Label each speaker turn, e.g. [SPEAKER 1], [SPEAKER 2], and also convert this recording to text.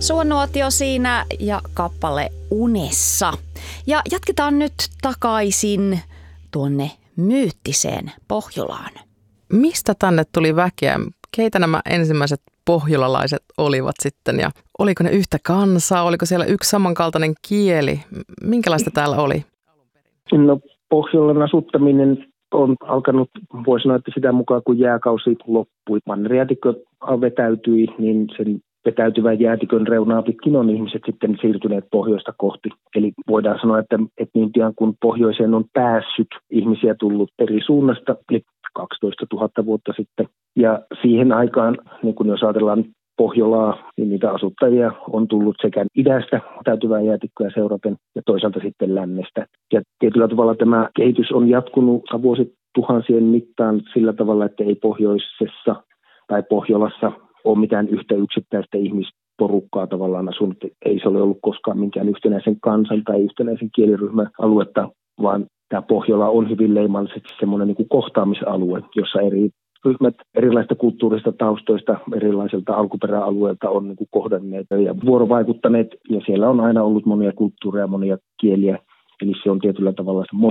[SPEAKER 1] Suonuotio siinä ja kappale Unessa. Ja jatketaan nyt takaisin tuonne myyttiseen Pohjolaan.
[SPEAKER 2] Mistä tänne tuli väkeä? Keitä nämä ensimmäiset pohjolalaiset olivat sitten ja oliko ne yhtä kansaa? Oliko siellä yksi samankaltainen kieli? Minkälaista täällä oli?
[SPEAKER 3] No, Pohjolan asuttaminen on alkanut, voi sanoa, että sitä mukaan kun jääkausi loppui, mannerjäätikkö vetäytyi, niin sen vetäytyvän jäätikön reunaa pitkin on ihmiset sitten siirtyneet pohjoista kohti. Eli voidaan sanoa, että niin pian kun pohjoiseen on päässyt ihmisiä tullut eri suunnasta, eli 12 000 vuotta sitten. Ja siihen aikaan, niin kun jos ajatellaan Pohjolaa, niin niitä asuttajia on tullut sekä idästä täytyvää jäätikköä seuraten ja toisaalta sitten lännestä. Ja tietyllä tavalla tämä kehitys on jatkunut vuosituhansien mittaan sillä tavalla, että ei pohjoisessa tai Pohjolassa ole mitään yhtä yksittäistä ihmisporukkaa tavallaan asunut. Ei se ole ollut koskaan minkään yhtenäisen kansan tai yhtenäisen kieliryhmän aluetta, vaan tämä Pohjola on hyvin leimallisesti semmoinen niin kuin kohtaamisalue, jossa eri ryhmät erilaisista kulttuurista taustoista, erilaisilta alkuperäalueilta on niin kuin kohdanneet ja vuorovaikuttaneet. Ja siellä on aina ollut monia kulttuureja, monia kieliä. Eli se on tietyllä tavalla